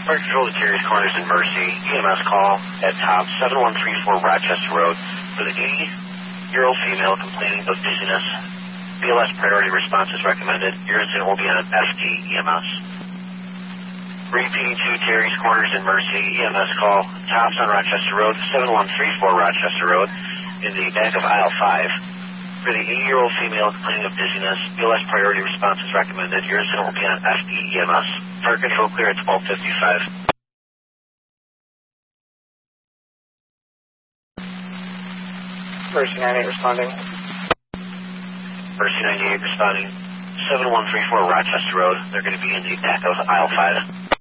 Fire Control to Terry's Corners in Mercy. EMS call at top 7134 Rochester Road for the 80-year-old female complaining of dizziness. BLS priority response is recommended. Your incident will be on FT EMS. Repeating to Terry's Corners in Mercy. EMS call tops on Rochester Road, 7134 Rochester Road in the back of aisle 5. For the 80-year-old female complaining of dizziness, BLS priority response is recommended. Your incident will be on FD EMS. Fire Control clear at 1255. Mercy 98 responding. Mercy 98 responding. 7134 Rochester Road. They're going to be in the back of aisle 5.